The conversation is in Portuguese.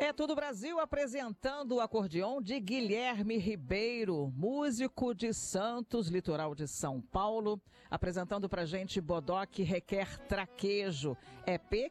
É Tudo Brasil apresentando o acordeon de Guilherme Ribeiro, músico de Santos, litoral de São Paulo, apresentando pra gente Bodoque Requer Traquejo, EP